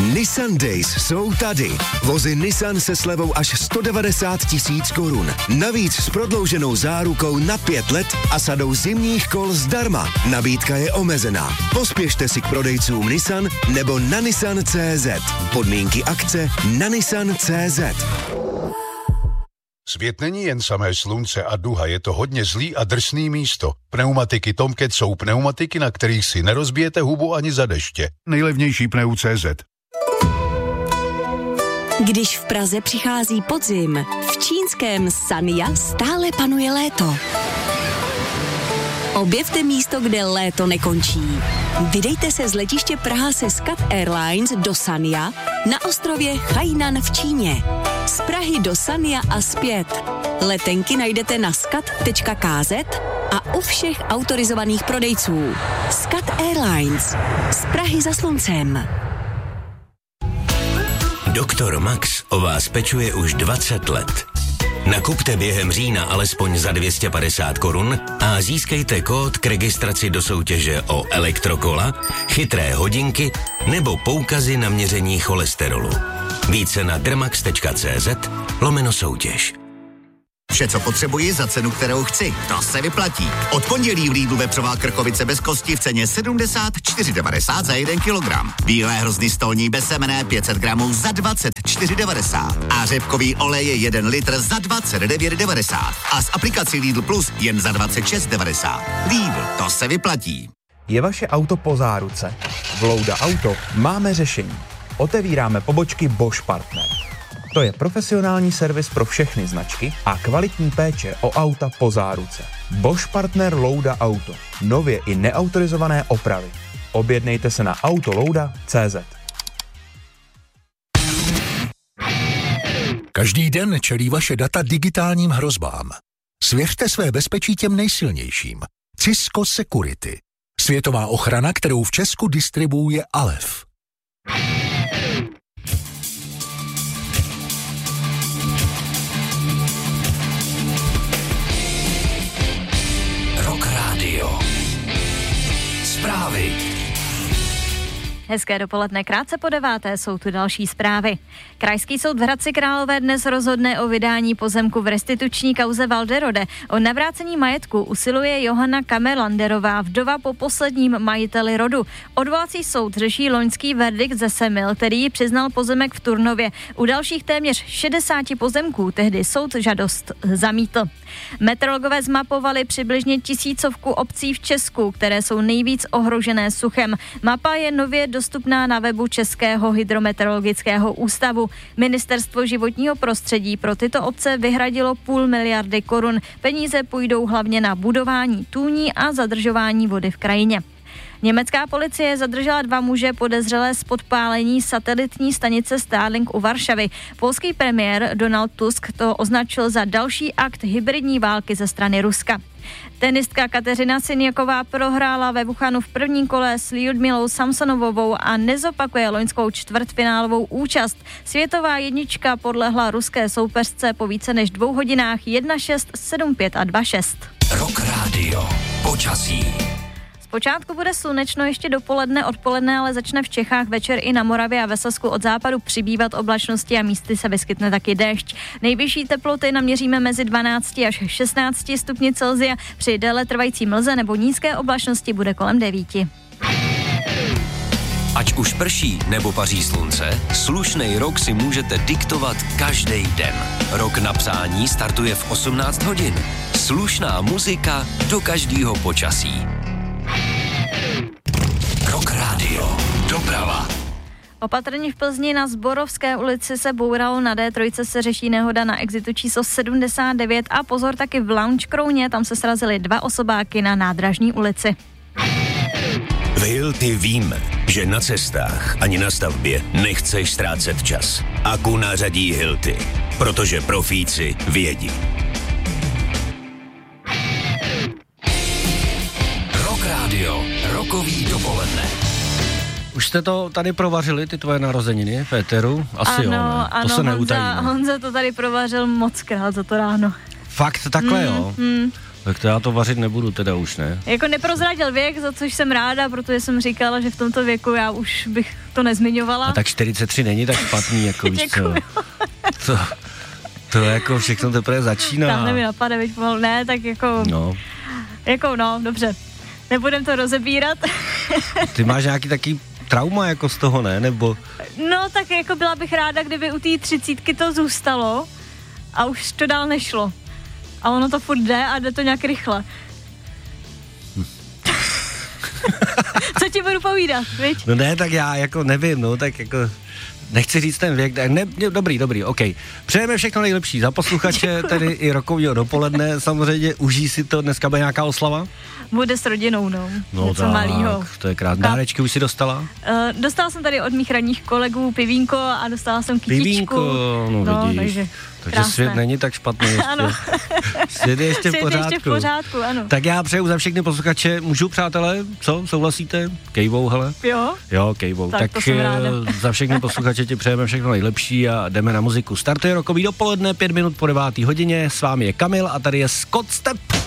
Nissan Days jsou tady. Vozy Nissan se slevou až 190 000 korun. Navíc s prodlouženou zárukou na 5 let a sadou zimních kol zdarma. Nabídka je omezená. Pospěšte si k prodejcům Nissan nebo na Nissan.cz. Podmínky akce na Nissan.cz. Svět není jen samé slunce a duha, je to hodně zlý a drsný místo. Pneumatiky Tomcat jsou pneumatiky, na kterých si nerozbijete hubu ani za deště. Nejlevnější pneu.cz. Když v Praze přichází podzim, v čínském Sanya stále panuje léto. Objevte místo, kde léto nekončí. Vydejte se z letiště Praha se SCAT Airlines do Sanya na ostrově Hainan v Číně. Z Prahy do Sanya a zpět. Letenky najdete na scat.kz a u všech autorizovaných prodejců. SCAT Airlines. Z Prahy za sluncem. Doktor Max o vás pečuje už 20 let. Nakupte během října alespoň za 250 korun a získejte kód k registraci do soutěže o elektrokola, chytré hodinky nebo poukazy na měření cholesterolu. Více na dermax.cz/soutěž. Vše, co potřebuji za cenu, kterou chci. To se vyplatí. Od pondělí v Lidlu vepřová krkovice bez kosti v ceně 74,90 za 1 kilogram. Bílé hrozny stolní bez semene 500 gramů za 24,90. A řepkový olej je 1 litr za 29,90. A s aplikací Lidl Plus jen za 26,90. Lidl, to se vyplatí. Je vaše auto po záruce? V Louda Auto máme řešení. Otevíráme pobočky Bosch Partner. To je profesionální servis pro všechny značky a kvalitní péče o auta po záruce. Bosch Partner Louda Auto. Nově i neautorizované opravy. Objednejte se na autolouda.cz. Každý den čelí vaše data digitálním hrozbám. Svěřte své bezpečí těm nejsilnějším. Cisco Security. Světová ochrana, kterou v Česku distribuuje Alef. Zprávy. Hezké dopoledne, krátce po 9. jsou tu další zprávy. Krajský soud v Hradci Králové dnes rozhodne o vydání pozemku v restituční kauze Walderode. O navrácení majetku usiluje Johanna Kamerlanderová, vdova po posledním majiteli rodu. Odvolací soud řeší loňský verdikt ze Semil, který ji přiznal pozemek v Turnově. U dalších téměř 60 pozemků tehdy soud žádost zamítl. Meteorologové zmapovali přibližně 1000 obcí v Česku, které jsou nejvíc ohrožené suchem. Mapa je nově dostupná na webu Českého hydrometeorologického ústavu. Ministerstvo životního prostředí pro tyto obce vyhradilo 500 miliardy korun. Peníze půjdou hlavně na budování tůní a zadržování vody v krajině. Německá policie zadržela 2 muže podezřelé z podpálení satelitní stanice Starlink u Varšavy. Polský premiér Donald Tusk to označil za další akt hybridní války ze strany Ruska. Tenistka Kateřina Sinjaková prohrála ve Wuhanu v prvním kole s Ljudmilou Samsonovovou a nezopakuje loňskou čtvrtfinálovou účast. Světová jednička podlehla ruské soupeřce po více než 2 hodinách 1-6, 7-5 a 2-6. Rock Radio. Počasí. Zpočátku bude slunečno ještě dopoledne, odpoledne, ale začne v Čechách večer i na Moravě a ve Slezsku od západu přibývat oblačnosti a místy se vyskytne taky déšť. Nejvyšší teploty naměříme mezi 12 až 16 stupni Celsia, při déle trvající mlze nebo nízké oblačnosti bude kolem 9. Ať už prší nebo paří slunce, slušnej rok si můžete diktovat každý den. Rok na psání startuje v 18 hodin. Slušná muzika do každého počasí. Rock Radio. Doprava. Opatrně v Plzni na Zborovské ulici se bouralo, na D3 se řeší nehoda na exitu číslo 79 a pozor taky v Lounge Krouně, tam se srazily 2 osobáky na Nádražní ulici. V Hilti víme, že na cestách ani na stavbě nechceš ztrácet čas. Aku nařadí Hilti, protože profíci vědí. Rock Radio, rokový dopoledne. Už jste to tady provařili, ty tvoje narozeniny v éteru? Asi jo, ne? To se neutajíme. Honza to tady provařil mockrát za to ráno. Fakt takhle, jo? Tak to já to vařit nebudu teda už, ne? Jako neprozradil věk, za což jsem ráda, protože jsem říkala, že v tomto věku já už bych to nezmiňovala. A tak 43 není tak špatný, jako víš co. To jako všechno teprve začíná. Tam mi napadá, víš, pomalu, ne, tak jako... No, dobře. Nebudem to rozebírat. Ty máš nějaký taký trauma jako z toho, ne? Nebo... No, tak jako byla bych ráda, kdyby u té 30 to zůstalo a už to dál nešlo. A ono to furt jde a jde to nějak rychle. Co ti budu povídat, viď? No ne, tak já jako nevím, no, tak jako... Nechci říct ten věk, dobrý, OK. Přejeme všechno nejlepší za posluchače, tedy i rokovýho dopoledne, samozřejmě užij si to, dneska bude nějaká oslava? Bude s rodinou, no. Něco malýho. To je krásné. Dárečky už si dostala? Dostala jsem tady od mých ranních kolegů pivínko a dostala jsem kytičku. Pivínko, no vidíš. Takže svět není tak špatný ještě. Ano. Svět je ještě v pořádku. Ještě v pořádku, ano. Tak já přeju za všechny posluchače, můžu, přátelé, co, souhlasíte? Kejvou, hele? Jo, kejvou. Tak za všechny posluchače ti přejeme všechno nejlepší a jdeme na muziku. Startuje rokový dopoledne, 5 minut po 9. hodině, s vámi je Kamil a tady je Scott Stepp.